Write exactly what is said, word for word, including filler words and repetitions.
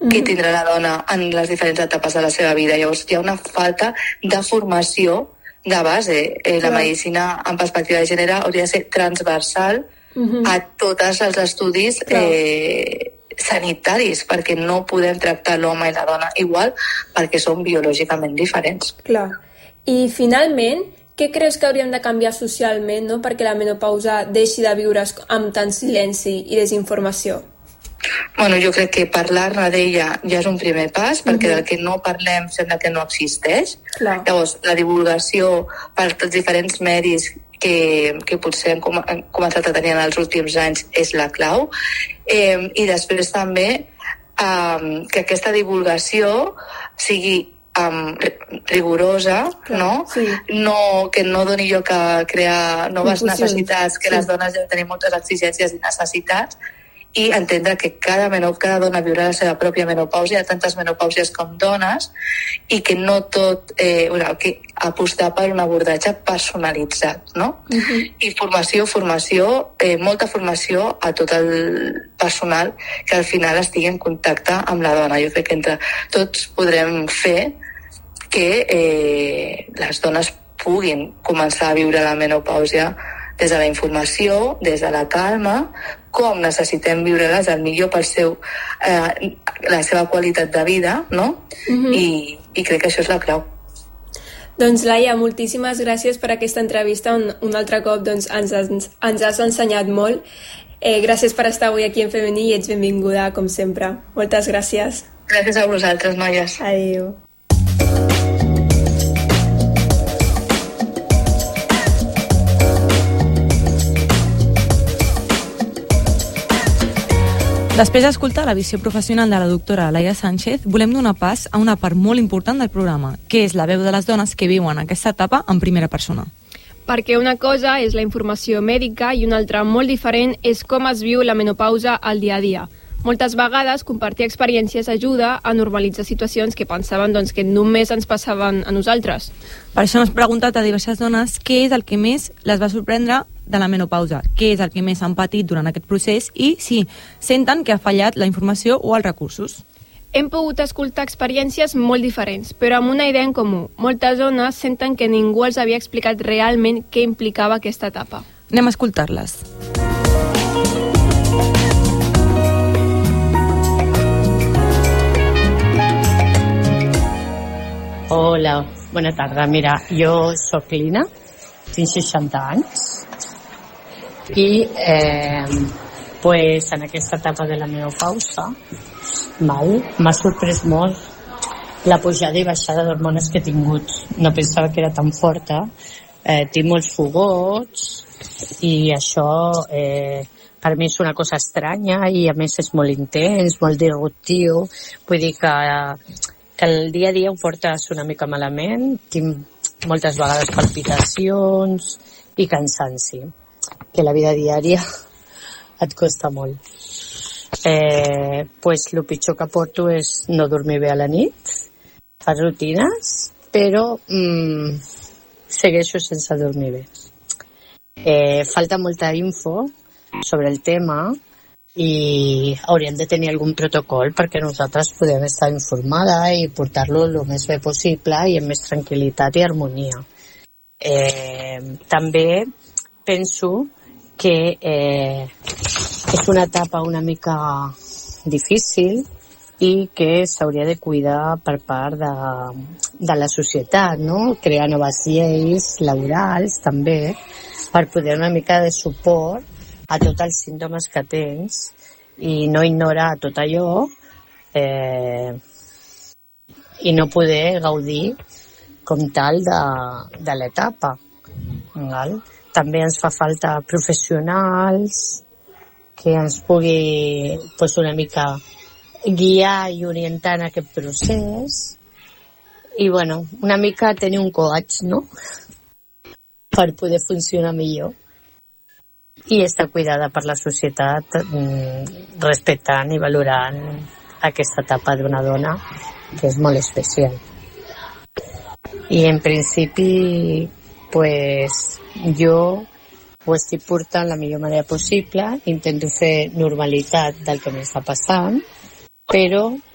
que tindrà la dona en les diferents etapes de la seva vida. Llavors hi ha una falta de formació de base. Eh, la medicina en perspectiva de gènere hauria de ser transversal uh-huh. a tots els estudis eh, sanitaris, perquè no podem tractar l'home i la dona igual perquè són biològicament diferents. Clar. I finalment, què creus que hauríem de canviar socialment, no?, perquè la menopausa deixi de viure amb tant silenci i desinformació? Bueno, jo crec que parlar-ne d'ella ja és un primer pas, perquè uh-huh. del que no parlem sembla que no existeix. Clar. Llavors, la divulgació per tots diferents medis que, que potser hem, com, hem començat a tenir en els últims anys és la clau. Eh, I després també eh, que aquesta divulgació sigui Um, rigorosa, clar, no? Sí. no? Que no doni lloc a crear noves Infusions. necessitats, que sí. les dones ja tenim moltes exigències i necessitats, i entendre que cada, menop, cada dona viurà la seva pròpia menopausa, hi ha tantes menopàusies com dones, i que no tot, eh, bueno, que apostar per un abordatge personalitzat, no? Uh-huh. I formació, formació, eh, molta formació a tot el personal que al final estigui en contacte amb la dona. Jo crec que entre tots podrem fer que eh, les dones puguin començar a viure la menopausa des de la informació, des de la calma, com necessitem viure-les al millor pel seu, eh, la seva qualitat de vida, no? Uh-huh. I, I crec que això és la clau. Doncs, Laia, moltíssimes gràcies per aquesta entrevista. Un, un altre cop doncs, ens, ens, ens has ensenyat molt. Eh, gràcies per estar avui aquí en Femení i ets benvinguda, com sempre. Moltes gràcies. Gràcies a vosaltres, noies. Adéu. Després d'escoltar la visió professional de la doctora Laia Sánchez, volem donar pas a una part molt important del programa, que és la veu de les dones que viuen aquesta etapa en primera persona. Perquè una cosa és la informació mèdica i una altra molt diferent és com es viu la menopausa al dia a dia. Moltes vegades compartir experiències ajuda a normalitzar situacions que pensaven doncs, que només ens passaven a nosaltres. Per això hem preguntat a diverses dones què és el que més les va sorprendre de la menopausa, què és el que més han patit durant aquest procés i si senten que ha fallat la informació o els recursos. Hem pogut escoltar experiències molt diferents, però amb una idea en comú. Moltes dones senten que ningú els havia explicat realment què implicava aquesta etapa. Anem a escoltar-les. Hola, bona tarda. Mira, jo soc Lina, tinc seixanta anys i eh, pues, en aquesta etapa de la menopausa m'ha sorprès molt la pujada i baixada d'hormones que he tingut. No pensava que era tan forta. Eh, tinc molts fogots i això eh, per mi és una cosa estranya i a més és molt intens, molt disruptiu. Vull dir que, que el dia a dia ho portes una mica malament. Tinc moltes vegades palpitacions i cansanci, que la vida diària et costa molt. Eh, pues el pitjor que porto és no dormir bé a la nit, faig rutines, però mm, segueixo sense dormir bé. Eh, falta molta info sobre el tema i hauríem de tenir algun protocol perquè nosaltres podem estar informada i portar-lo el més bé possible i amb més tranquil·litat i harmonia. Eh, també penso que eh, és una etapa una mica difícil i que s'hauria de cuidar per part de, de la societat, no? Crear noves lleis laborals també per poder una mica de suport a tots els símptomes que tens i no ignorar tot allò eh, i no poder gaudir com tal de, de l'etapa. Val? També ens fa falta professionals que ens pugui pues, una mica guiar i orientar en aquest procés i bueno, una mica tenir un coach, no? Per poder funcionar millor i estar cuidada per la societat respectant i valorant aquesta etapa d'una dona que és molt especial. I en principi pues, jo ho estic portant la millor manera possible, intento fer normalitat del que m'està passant, però